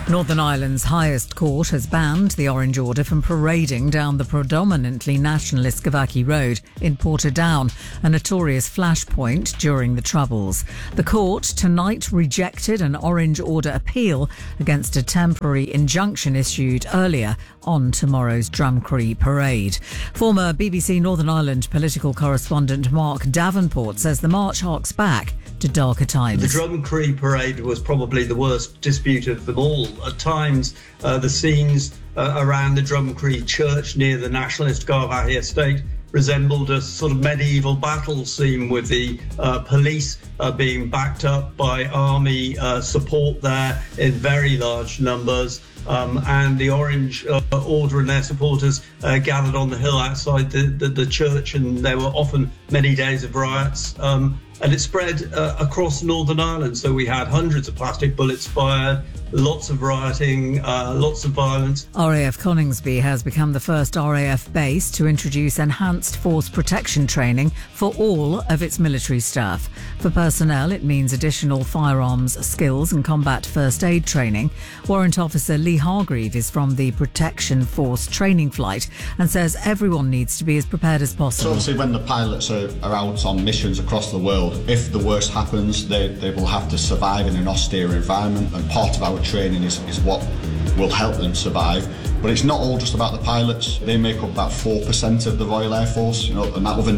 Northern Ireland's highest court has banned the Orange Order from parading down the predominantly nationalist Gavaki Road in Portadown, a notorious flashpoint during the Troubles. The court tonight rejected an Orange Order appeal against a temporary injunction issued earlier on tomorrow's Drumcree parade. Former BBC Northern Ireland political correspondent Mark Davenport says the march harks back to darker times. The Drumcree parade was probably the worst dispute of them all. At times, the scenes around the Drumcree church near the nationalist Garvaghey estate resembled a sort of medieval battle scene, with the police being backed up by army support there in very large numbers. And the Orange Order and their supporters gathered on the hill outside the church, and there were often many days of riots. And it spread across Northern Ireland. So we had hundreds of plastic bullets fired, lots of rioting, lots of violence. RAF Coningsby has become the first RAF base to introduce enhanced force protection training for all of its military staff. For personnel, it means additional firearms skills and combat first aid training. Warrant Officer Lee Hargreave is from the Protection Force training flight and says everyone needs to be as prepared as possible. So obviously when the pilots are out on missions across the world, if the worst happens, they will have to survive in an austere environment, and part of our training is what will help them survive. But it's not all just about the pilots. They make up about 4% of the Royal Air Force, and that other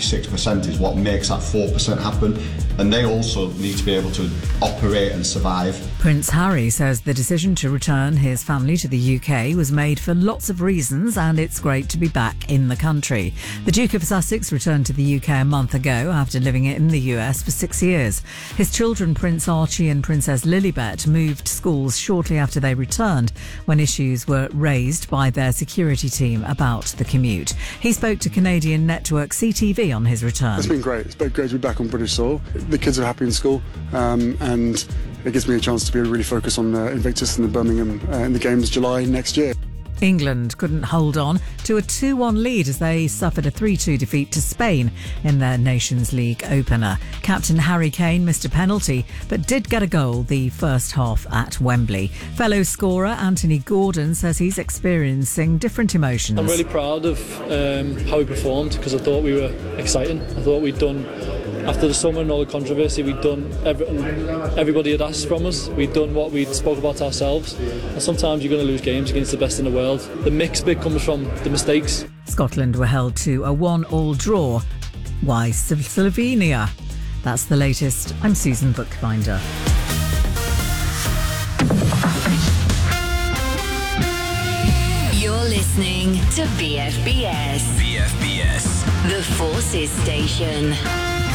96% is what makes that 4% happen. And they also need to be able to operate and survive. Prince Harry says the decision to return his family to the UK was made for lots of reasons, and it's great to be back in the country. The Duke of Sussex returned to the UK a month ago after living in the US for 6 years. His children, Prince Archie and Princess Lilibet, moved schools shortly after they returned, when issues were raised by their security team about the commute. He spoke to Canadian network CTV on his return. It's been great. It's been great to be back on British soil. The kids are happy in school, and it gives me a chance to be really focused on Invictus and the Birmingham in the games July next year. England couldn't hold on to a 2-1 lead as they suffered a 3-2 defeat to Spain in their Nations League opener. Captain Harry Kane missed a penalty but did get a goal the first half at Wembley. Fellow scorer Anthony Gordon says he's experiencing different emotions. I'm really proud of how we performed, because I thought we were exciting. I thought we'd done, after the summer and all the controversy, we'd done everything everybody had asked from us. We'd done what we'd spoke about ourselves. And sometimes you're going to lose games against the best in the world. The mixed bit comes from the mistakes. Scotland were held to a 1-1 draw. Why Slovenia? That's the latest. I'm Susan Bookbinder. You're listening to BFBS. BFBS. The Forces Station.